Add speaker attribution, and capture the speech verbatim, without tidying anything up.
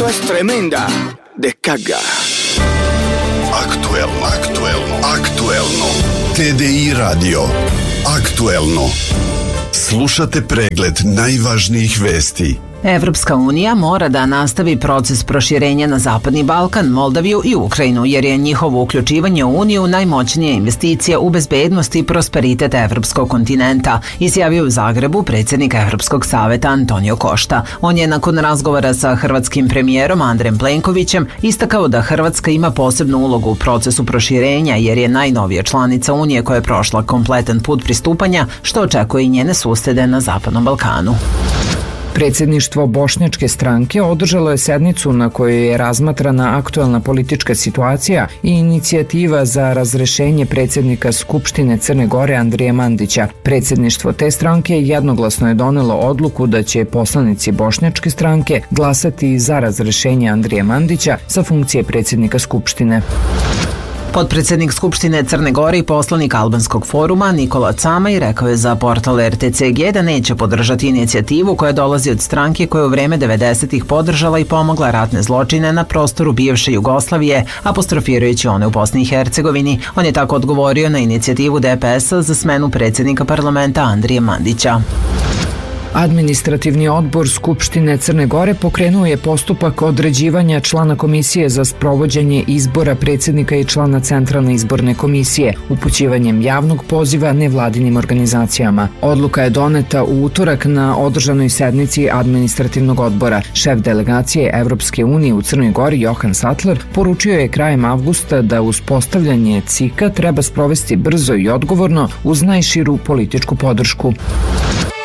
Speaker 1: Esto es tremenda descarga.
Speaker 2: Aktuelno, aktuelno, aktuelno. T D I radio. Aktuelno. Slušate pregled najvažnijih vesti.
Speaker 3: Evropska unija mora da nastavi proces proširenja na Zapadni Balkan, Moldaviju i Ukrajinu, jer je njihovo uključivanje u Uniju najmoćnija investicija u bezbednost i prosperitet evropskog kontinenta, izjavio u Zagrebu predsjednik Evropskog saveta Antonio Costa. On je nakon razgovora sa hrvatskim premijerom Andrejem Plenkovićem istakao da Hrvatska ima posebnu ulogu u procesu proširenja, jer je najnovija članica Unije koja je prošla kompletan put pristupanja, što očekuje i njene susede na Zapadnom Balkanu.
Speaker 4: Predsjedništvo Bošnjačke stranke održalo je sednicu na kojoj je razmatrana aktuelna politička situacija i inicijativa za razrešenje predsjednika Skupštine Crne Gore Andrije Mandića. Predsjedništvo te stranke jednoglasno je donelo odluku da će poslanici Bošnjačke stranke glasati za razrešenje Andrije Mandića sa funkcije predsjednika Skupštine.
Speaker 3: Potpredsjednik Skupštine Crne Gore i poslanik Albanskog foruma Nikola Camaj rekao je za portal R T C G da neće podržati inicijativu koja dolazi od stranke koja je u vreme devedesetih podržala i pomogla ratne zločine na prostoru bivše Jugoslavije, apostrofirajući one u Bosni i Hercegovini. On je tako odgovorio na inicijativu D P S-a za smenu predsjednika parlamenta Andrije Mandića.
Speaker 4: Administrativni odbor Skupštine Crne Gore pokrenuo je postupak određivanja člana komisije za sprovođenje izbora predsjednika i člana Centralne izborne komisije upućivanjem javnog poziva nevladinim organizacijama. Odluka je doneta u utorak na održanoj sednici administrativnog odbora. Šef delegacije Evropske unije u Crnoj Gori Johan Sattler poručio je krajem avgusta da uspostavljanje C I K-a treba sprovesti brzo i odgovorno uz najširu političku podršku.